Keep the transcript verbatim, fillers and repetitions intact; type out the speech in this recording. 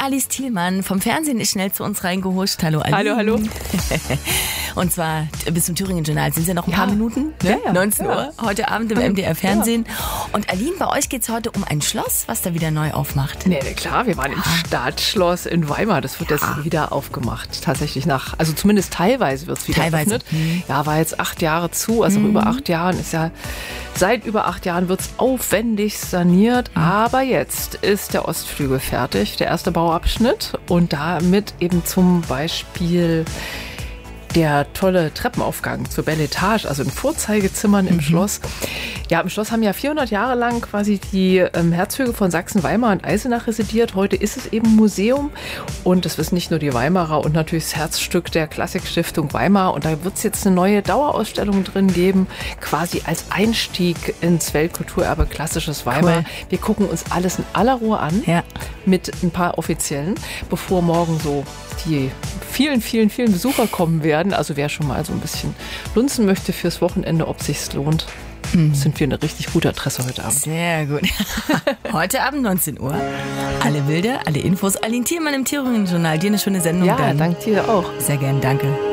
Alice Thielmann vom Fernsehen ist schnell zu uns reingehuscht. Hallo Alice. Hallo, hallo. Und zwar bis zum Thüringen-Journal sind es ja noch ein ja. paar Minuten, ne? ja, ja. neunzehn Uhr, ja. heute Abend im M D R-Fernsehen. Ja. Und Aline, bei euch geht es heute um ein Schloss, was da wieder neu aufmacht. Nee, nee, klar, wir waren im Staatsschloss in Weimar. Das wird ja. jetzt wieder aufgemacht, tatsächlich nach, also zumindest teilweise wird es wieder teilweise. geöffnet. Mhm. Ja, war jetzt acht Jahre zu, also mhm. über acht Jahren ist ja, seit über acht Jahren wird es aufwendig saniert. Mhm. Aber jetzt ist der Ostflügel fertig, der erste Bauabschnitt. Und damit eben zum Beispiel der tolle Treppenaufgang zur Belle Etage, also in Vorzeigezimmern im mhm. Schloss. Ja, im Schloss haben ja vierhundert Jahre lang quasi die ähm, Herzöge von Sachsen, Weimar und Eisenach residiert. Heute ist es eben Museum und das wissen nicht nur die Weimarer und natürlich das Herzstück der Klassikstiftung Weimar. Und da wird es jetzt eine neue Dauerausstellung drin geben, quasi als Einstieg ins Weltkulturerbe klassisches Weimar. Cool. Wir gucken uns alles in aller Ruhe an, ja. mit ein paar Offiziellen, bevor morgen so die vielen, vielen, vielen Besucher kommen werden. Also wer schon mal so ein bisschen lunzen möchte fürs Wochenende, ob sich's lohnt, mhm. sind wir eine richtig gute Adresse heute Abend. Sehr gut. Heute Abend neunzehn Uhr. Alle Bilder, alle Infos. Aline Thielmann im Thüringen-Journal. Dir eine schöne Sendung. Ja, dann. danke dir auch. Sehr gern, danke.